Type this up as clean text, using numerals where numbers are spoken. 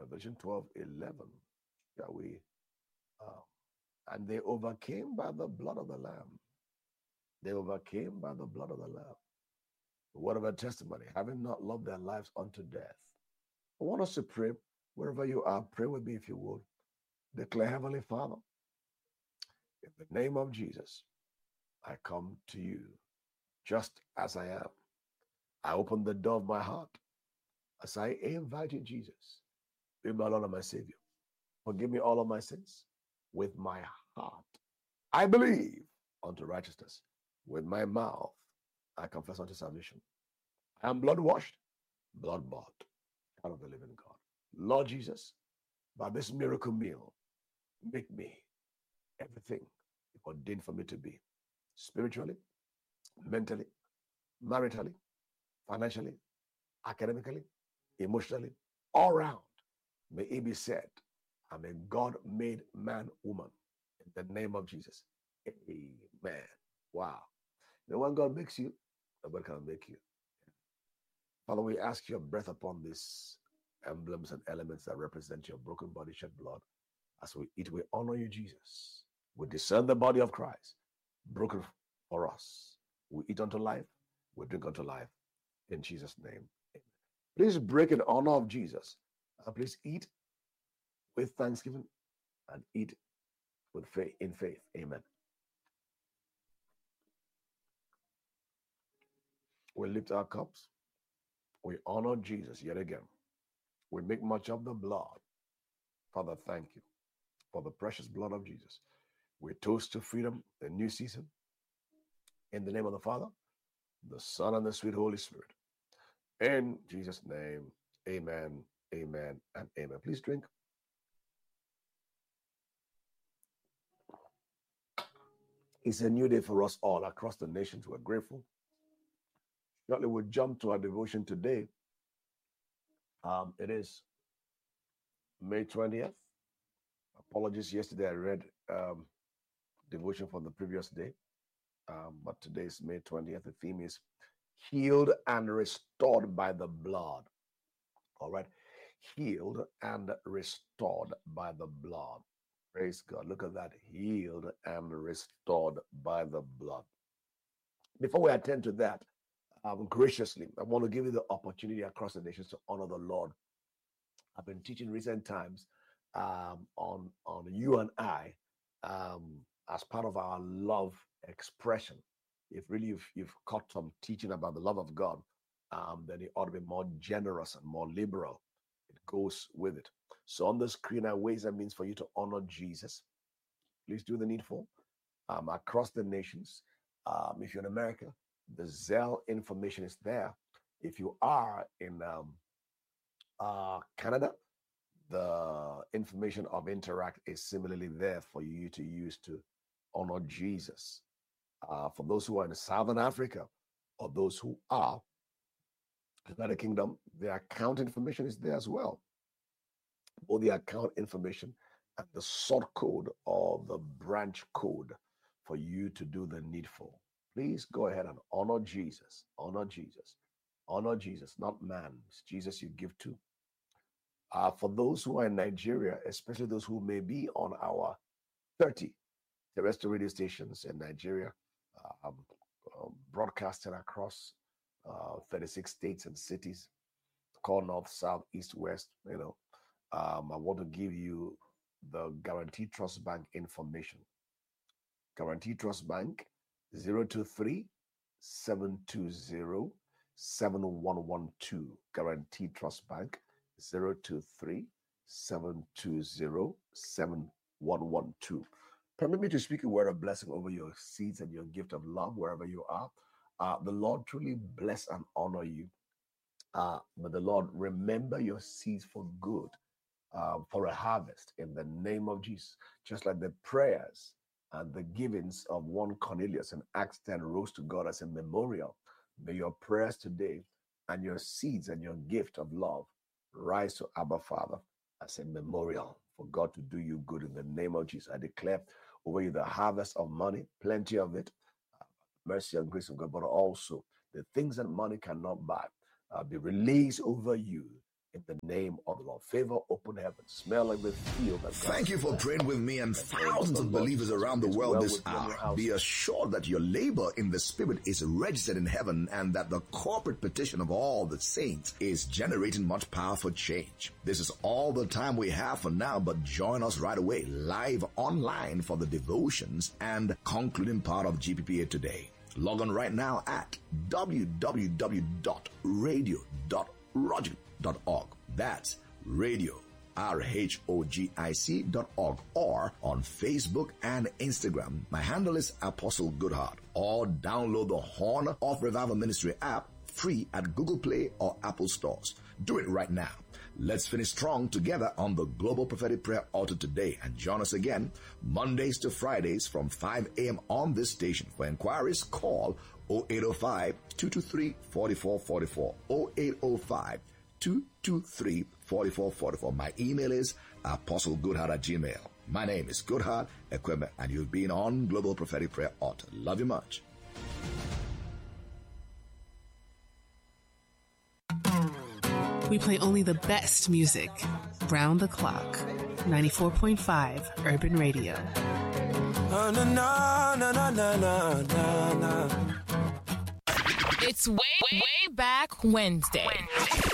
Revelation 12:11. Shall we? Uh, and they overcame by the blood of the Lamb. They overcame by the blood of the Lamb. The word of our testimony, having not loved their lives unto death. I want us to pray wherever you are. Pray with me if you would. Declare, Heavenly Father, in the name of Jesus, I come to you just as I am. I open the door of my heart as I invite you, Jesus, be my Lord and my Savior. Forgive me all of my sins. With my heart, I believe unto righteousness. With my mouth, I confess unto salvation. I am blood washed, blood bought, out of the living God. Lord Jesus, by this miracle meal, make me everything you ordained for me to be, spiritually, mentally, maritally, financially, academically, emotionally, all round. May it be said, I'm a God-made man, woman, in the name of Jesus. Amen. Wow. You know, when God makes you, nobody can make you. Father, we ask your breath upon these emblems and elements that represent your broken body, shed blood. As we eat, we honor you, Jesus. We discern the body of Christ, broken for us. We eat unto life, we drink unto life. In Jesus' name. Amen. Please break in honor of Jesus. Please eat with thanksgiving and eat with faith in faith. Amen. We lift our cups. We honor Jesus yet again. We make much of the blood. Father, thank you for the precious blood of Jesus. We toast to freedom, the new season. In the name of the Father, the Son, and the sweet Holy Spirit. In Jesus' name, amen, amen, and amen. Please drink. It's a new day for us all across the nations. We're grateful. Shortly, we'll jump to our devotion today. It is May 20th. Apologies, yesterday I read devotion from the previous day. But today is May 20th. The theme is healed and restored by the blood. All right. Healed and restored by the blood. Praise God. Look at that. Healed and restored by the blood. Before we attend to that, graciously, I want to give you the opportunity across the nations to honor the Lord. I've been teaching recent times on you and I as part of our love expression. If really you've caught some teaching about the love of God, then it ought to be more generous and more liberal. It goes with it. So on the screen are ways and means for you to honor Jesus. Please do the needful. Across the nations, if you're in America, the Zelle information is there. If you are in Canada, the information of Interact is similarly there for you to use to honor Jesus. For those who are in Southern Africa or those who are in the United Kingdom, the account information is there as well. Both the account information and the sort code or the branch code for you to do the needful. Please go ahead and honor Jesus. Honor Jesus. Honor Jesus, not man. It's Jesus you give to. For those who are in Nigeria, especially those who may be on our 30 terrestrial radio stations in Nigeria, broadcasting across 36 states and cities, call north, south, east, west. I want to give you the Guaranteed Trust Bank information. Guaranteed Trust Bank 023-720-7112. Guaranteed Trust Bank 023-720-7112. Permit me to speak a word of blessing over your seeds and your gift of love wherever you are. The Lord truly bless and honor you. But the Lord remember your seeds for good, for a harvest in the name of Jesus. Just like the prayers and the givings of one Cornelius in Acts 10 rose to God as a memorial. May your prayers today and your seeds and your gift of love rise to Abba Father as a memorial for God to do you good in the name of Jesus. I declare over you the harvest of money, plenty of it, mercy and grace of God, but also the things that money cannot buy be released over you in the name of the Lord. Favor, open heaven, smell like the field. Thank you for praying with me and thousands of believers around the world this hour. Be assured that your labor in the Spirit is registered in heaven and that the corporate petition of all the saints is generating much power for change. This is all the time we have for now, but join us right away, live online for the devotions and concluding part of GPPA today. Log on right now at www.radio.rogic.org. That's radio, RHOGIC.org, or on Facebook and Instagram. My handle is Apostle Goodheart, or download the Horn of Revival Ministry app free at Google Play or Apple stores. Do it right now. Let's finish strong together on the Global Prophetic Prayer Altar today, and join us again Mondays to Fridays from 5 a.m. on this station. For inquiries, call 0805-223-4444, 0805-223-4444. My email is apostlegoodheart@gmail. My name is Goodheart Equipment, and you've been on Global Prophetic Prayer Altar. Love you much. We play only the best music. Round the clock. 94.5 Urban Radio. It's way back Wednesday.